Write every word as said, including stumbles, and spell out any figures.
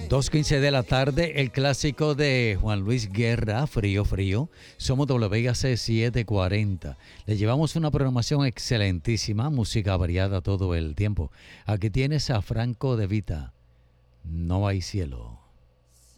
dos quince de la tarde, el clásico de Juan Luis Guerra, Frío Frío. Somos W A C setecientos cuarenta. Le llevamos una programación excelentísima, música variada todo el tiempo. Aquí tienes a Franco De Vita. No hay cielo.